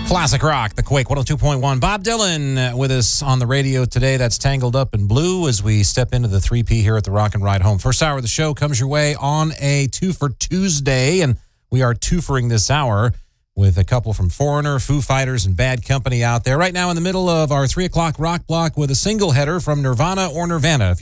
Classic rock, the Quake 102.1. Bob Dylan with us on the radio today. That's Tangled Up in Blue as we step into the 3P here at the Rock and Ride Home. First hour of the show comes your way on a two for Tuesday, and we are twofering this hour with a couple from Foreigner, Foo Fighters, and Bad Company out there. Right now in the middle of our 3 o'clock rock block with a single header from Nirvana or Nirvana. If